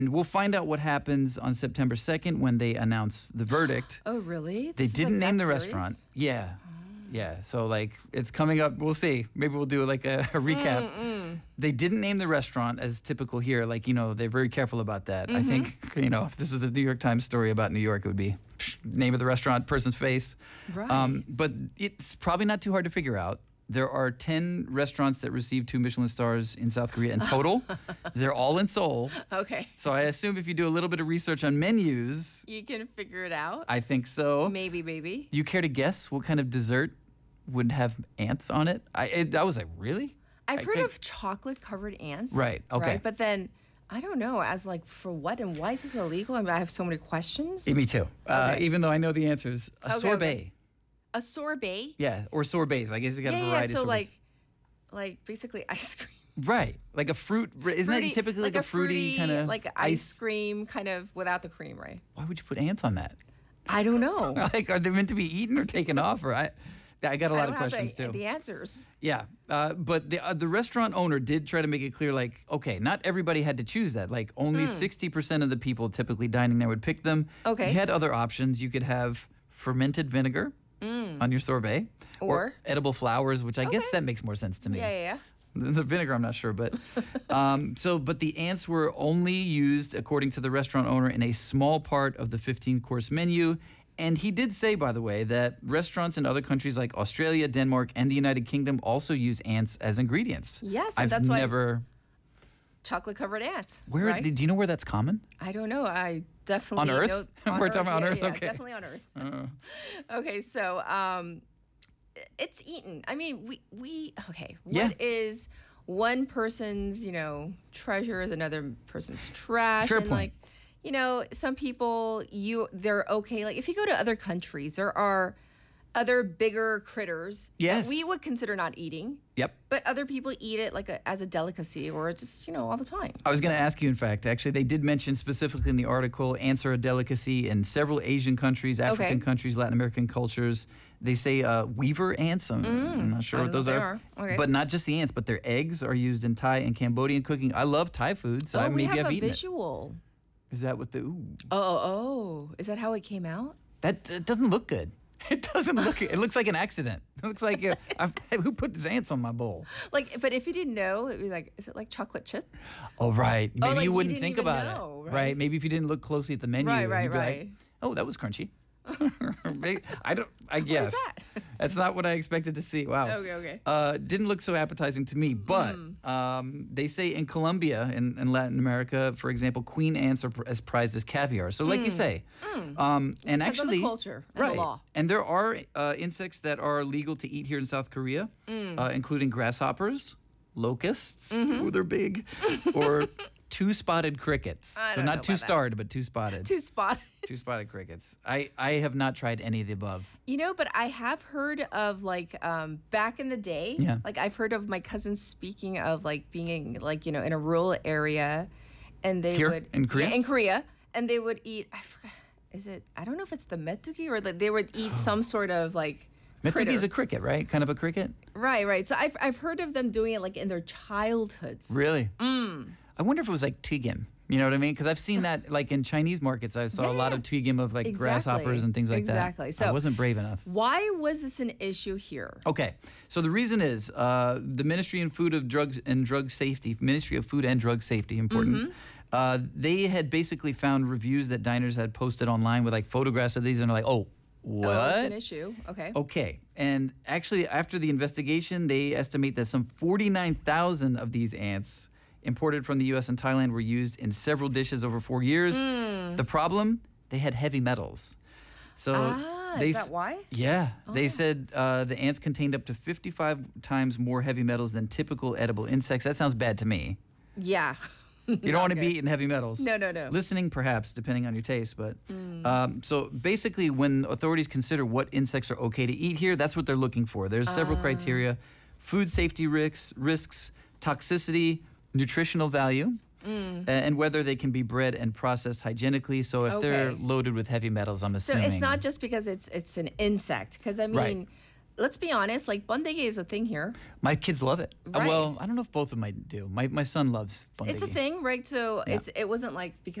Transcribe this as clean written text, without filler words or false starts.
And we'll find out what happens on September 2nd when they announce the verdict. Oh, really? They This is, didn't like, name that the serious? restaurant. Yeah. Yeah. So, like, it's coming up. We'll see. Maybe we'll do like a recap. They didn't name the restaurant as typical here. Like, they're very careful about that. I think, if this was a New York Times story about New York, it would be name of the restaurant, person's face. Right. But it's probably not too hard to figure out. There are 10 restaurants that received 2 Michelin stars in South Korea in total. They're all in Seoul. Okay. So I assume if you do a little bit of research on menus, You can figure it out. I think so. Maybe. You care to guess what kind of dessert would have ants on it? I was like, really? I've I heard think- of chocolate-covered ants. Right, okay. Right? But then, I don't know, as like, for what and why is this illegal? I mean, I have so many questions. Me too. Okay. Even though I know the answers. A Okay, sorbet. okay. A sorbet? Yeah, or sorbets. I guess you got a Yeah, variety so of sorbets. like basically ice cream. Right. Like a fruit. Isn't that typically like a fruity kind of like ice cream kind of without the cream, right? Why would you put ants on that? I don't know. Like, are they meant to be eaten or taken off? Or I got a lot I of don't have questions too. the answers. Yeah, but the restaurant owner did try to make it clear, like, okay, not everybody had to choose that. Like, only 60% of the people typically dining there would pick them. Okay. You had other options. You could have fermented vinegar on your sorbet, Or? edible flowers, which I guess Okay. that makes more sense to me. Yeah. The vinegar, I'm not sure, but but the ants were only used, according to the restaurant owner, in a small part of the 15-course menu. And he did say, by the way, that restaurants in other countries like Australia, Denmark, and the United Kingdom also use ants as ingredients. Yes, and I've that's why- never. Chocolate-covered ants. Where right? do you know where that's common? I don't know. I definitely On Earth? know- We're talking about on yeah, Earth? yeah, Okay. definitely on Earth. Okay, so it's eaten. I mean, we okay. Yeah. What is one person's treasure is another person's trash, Fair and point. some people they're okay. Like if you go to other countries, there are other bigger critters Yes. that we would consider not eating. Yep. But other people eat it like as a delicacy or just, all the time. I was going to ask you, in fact, actually, they did mention specifically in the article, ants are a delicacy in several Asian countries, African countries, Latin American cultures. They say weaver ants. I'm not sure I what don't those know are. what they are. Okay. But not just the ants, but their eggs are used in Thai and Cambodian cooking. I love Thai food, so we maybe have I've a eaten visual. it. Is that what the... Ooh. Oh, is that how it came out? That doesn't look good. It doesn't look... It looks like an accident. It looks like... who put these ants on my bowl? But if you didn't know, it'd be like, is it like chocolate chip? Oh, right. Maybe like you you wouldn't didn't think even about know, it. right? Maybe if you didn't look closely at the menu. Right, you'd be right. like, oh, that was crunchy. I guess. that? That's not what I expected to see. Wow. Okay. Didn't look so appetizing to me, but they say in Colombia, in Latin America, for example, queen ants are as prized as caviar. So like you say, and on the actually, culture and the right. law. And there are insects that are legal to eat here in South Korea, including grasshoppers, locusts, oh, they're big, or two-spotted crickets. I So don't know not about two-starred, but two-spotted. Two spot. Two-spotted crickets. I have not tried any of the above. But I have heard of back in the day. Yeah. Like I've heard of my cousins speaking of being in a rural area, and they Here? would In Korea? Yeah, in Korea, and they would eat. I forgot. I don't know if it's the metuki or they would eat some sort of Metuki is critter. a cricket, right? Kind of a cricket? Right. So I've heard of them doing it in their childhoods. Really? I wonder if it was like twigim. You know what I mean? Because I've seen that in Chinese markets. I saw a lot of twigim of grasshoppers and things like that. Exactly. So I wasn't brave enough. Why was this an issue here? Okay, so the reason is the Ministry of Food and Drug Safety, important. They had basically found reviews that diners had posted online with photographs of these, and they're like, oh, what? Oh, it's an issue. Okay. Okay, and actually, after the investigation, they estimate that some 49,000 of these ants imported from the U.S. and Thailand were used in several dishes over 4 years. The problem? They had heavy metals. So is that why? Yeah. They said the ants contained up to 55 times more heavy metals than typical edible insects. That sounds bad to me. Yeah. You don't want to be eating heavy metals. No. Listening, perhaps, depending on your taste. But so basically, when authorities consider what insects are okay to eat here, that's what they're looking for. There's several criteria: food safety risks, toxicity, nutritional value, and whether they can be bred and processed hygienically. So if they're Okay. loaded with heavy metals, I'm So assuming. it's not just because it's an insect. Because I mean, Right. let's be honest, like bandege is a thing here. My kids love it. Right. Well, I don't know if both of them do. My son loves fondue. It's a thing, right? So Yeah. it wasn't like because